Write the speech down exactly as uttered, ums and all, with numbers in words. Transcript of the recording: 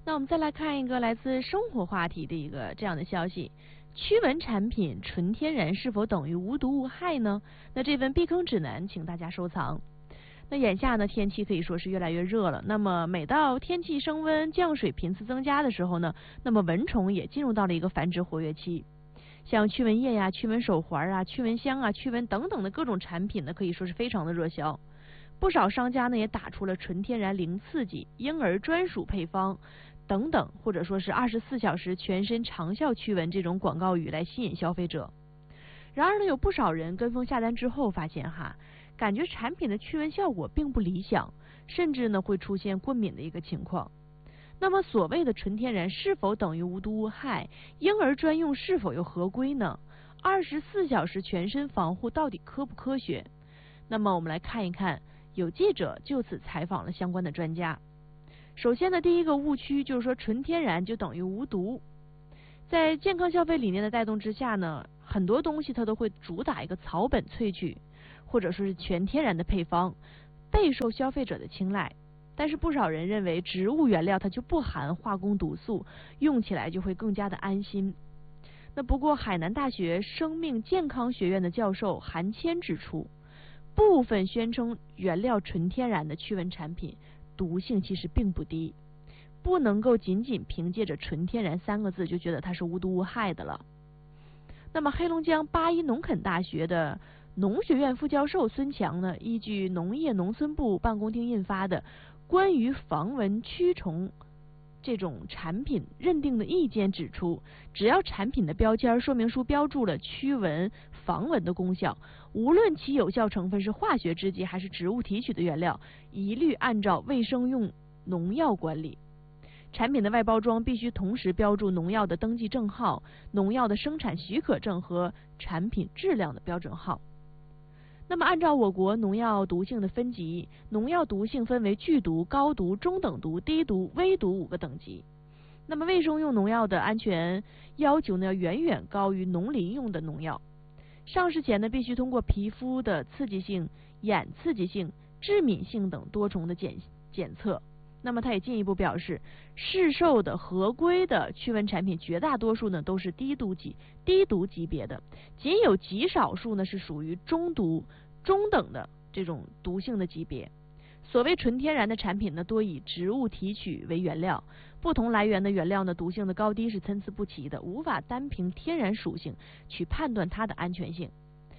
那我们再来看一个来自生活话题的一个这样的消息：驱蚊产品纯天然是否等于无毒无害呢？那这份避坑指南，请大家收藏。那眼下呢，天气可以说是越来越热了。那么每到天气升温、降水频次增加的时候呢，那么蚊虫也进入到了一个繁殖活跃期。像驱蚊液呀、驱蚊手环啊、驱蚊香啊、驱蚊等等的各种产品呢，可以说是非常的热销。不少商家呢也打出了纯天然零刺激、婴儿专属配方等等，或者说是二十四小时全身长效驱蚊这种广告语来吸引消费者。然而呢，有不少人跟风下单之后发现哈，感觉产品的驱蚊效果并不理想，甚至呢会出现过敏的一个情况。那么所谓的纯天然是否等于无毒无害？婴儿专用是否又合规呢？二十四小时全身防护到底科不科学？那么我们来看一看，有记者就此采访了相关的专家。首先呢，第一个误区就是说纯天然就等于无毒。在健康消费理念的带动之下呢，很多东西它都会主打一个草本萃取，或者说是全天然的配方，备受消费者的青睐。但是不少人认为植物原料它就不含化工毒素，用起来就会更加的安心。那不过海南大学生命健康学院的教授韩谦指出，部分宣称原料纯天然的驱蚊产品毒性其实并不低，不能够仅仅凭借着纯天然三个字就觉得它是无毒无害的了。那么黑龙江八一农垦大学的农学院副教授孙强呢，依据农业农村部办公厅印发的关于防蚊驱虫这种产品认定的意见指出，只要产品的标签说明书标注了驱蚊防蚊的功效，无论其有效成分是化学制剂还是植物提取的原料，一律按照卫生用农药管理。产品的外包装必须同时标注农药的登记证号、农药的生产许可证和产品质量的标准号。那么按照我国农药毒性的分级，农药毒性分为剧毒、高毒、中等毒、低毒、微毒五个等级。那么卫生用农药的安全要求呢，远远高于农林用的农药。上市前呢，必须通过皮肤的刺激性、眼刺激性、致敏性等多重的检检测。那么他也进一步表示，市售的合规的驱蚊产品绝大多数呢都是低毒级、低毒级别的，仅有极少数呢是属于中毒、中等的这种毒性的级别。所谓纯天然的产品呢，多以植物提取为原料，不同来源的原料呢，毒性的高低是参差不齐的，无法单凭天然属性去判断它的安全性。